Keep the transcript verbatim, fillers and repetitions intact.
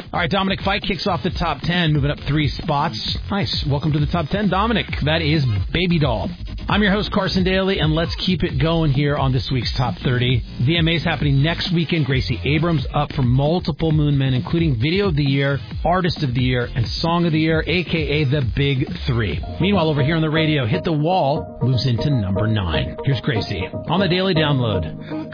All right, Dominic Fike kicks off the top ten, moving up three spots. Nice. Welcome to the top ten, Dominic. That is Baby Doll. I'm your host, Carson Daly, and let's keep it going here on this week's Top thirty. V M A's happening next weekend. Gracie Abrams up for multiple Moon Men, including Video of the Year, Artist of the Year, and Song of the Year, a k a the Big Three. Meanwhile, over here on the radio, Hit the Wall moves into number nine. Here's Gracie on the Daily Download.